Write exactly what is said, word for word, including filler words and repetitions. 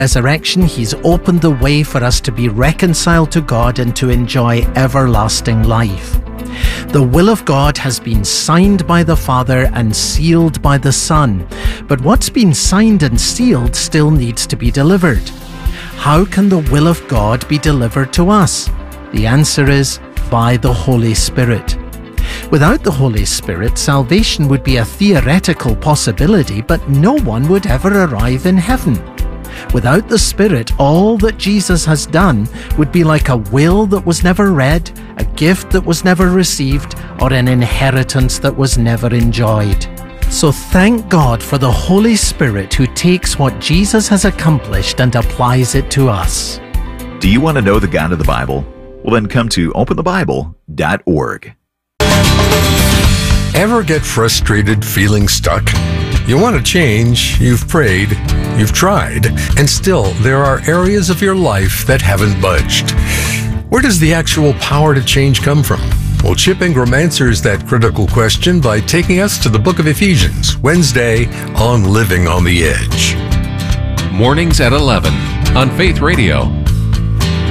resurrection, he's opened the way for us to be reconciled to God and to enjoy everlasting life. The will of God has been signed by the Father and sealed by the Son, but what's been signed and sealed still needs to be delivered. How can the will of God be delivered to us? The answer is by the Holy Spirit. Without the Holy Spirit, salvation would be a theoretical possibility, but no one would ever arrive in heaven. Without the Spirit, all that Jesus has done would be like a will that was never read, a gift that was never received, or an inheritance that was never enjoyed. So thank God for the Holy Spirit who takes what Jesus has accomplished and applies it to us. Do you want to know the God of the Bible? Well, then come to open the bible dot org. Ever get frustrated, feeling stuck? You want to change, you've prayed, you've tried, and still there are areas of your life that haven't budged. Where does the actual power to change come from? Well, Chip Ingram answers that critical question by taking us to the book of Ephesians, Wednesday on Living on the Edge. Mornings at eleven on Faith Radio.